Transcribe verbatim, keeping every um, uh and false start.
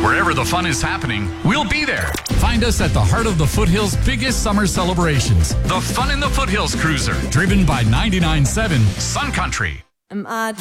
Wherever the fun is happening, we'll be there. Find us at the heart of the Foothills' biggest summer celebrations, the Fun in the Foothills Cruiser, driven by ninety-nine point seven Sun Country. Am I